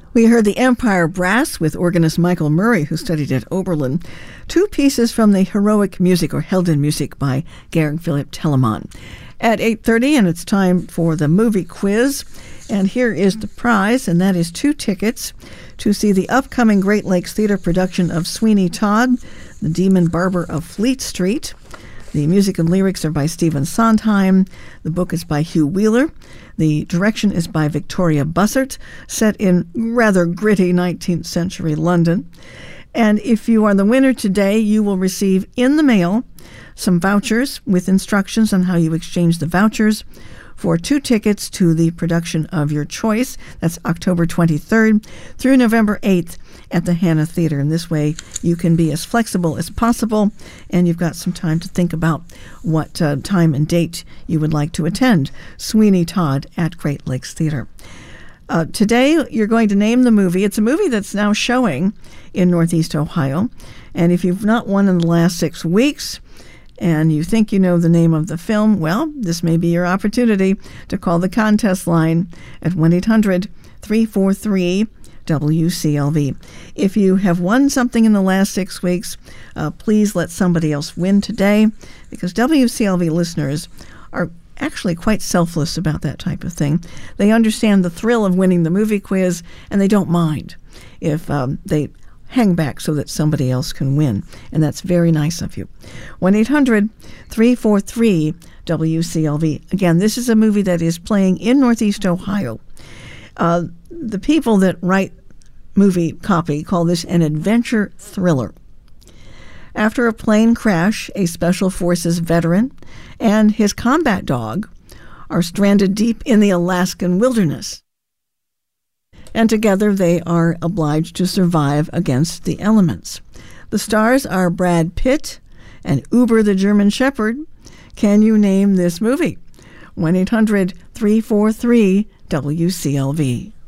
We heard the Empire Brass with organist Michael Murray, who studied at Oberlin. Two pieces from the Heroic Music, or Heldenmusik, by Georg Philipp Telemann. At 8:30, and it's time for the movie quiz. And here is the prize, and that is 2 tickets to see the upcoming Great Lakes Theater production of Sweeney Todd, The Demon Barber of Fleet Street. The music and lyrics are by Stephen Sondheim. The book is by Hugh Wheeler. The direction is by Victoria Bussert, set in rather gritty 19th century London. And if you are the winner today, you will receive in the mail some vouchers with instructions on how you exchange the vouchers for 2 tickets to the production of your choice. That's October 23rd through November 8th at the Hannah Theater. And this way you can be as flexible as possible, and you've got some time to think about what time and date you would like to attend Sweeney Todd at Great Lakes Theater. Today you're going to name the movie. It's a movie that's now showing in Northeast Ohio. And if you've not won in the last 6 weeks, and you think you know the name of the film, well, this may be your opportunity to call the contest line at 1-800-343-WCLV. If you have won something in the last 6 weeks, please let somebody else win today, because WCLV listeners are actually quite selfless about that type of thing. They understand the thrill of winning the movie quiz, and they don't mind if they hang back so that somebody else can win. And that's very nice of you. 1-800-343-WCLV. Again, this is a movie that is playing in Northeast Ohio. The people that write movie copy call this an adventure thriller. After a plane crash, a Special Forces veteran and his combat dog are stranded deep in the Alaskan wilderness. And together they are obliged to survive against the elements. The stars are Brad Pitt and Uber the German Shepherd. Can you name this movie? 1-800-343-WCLV.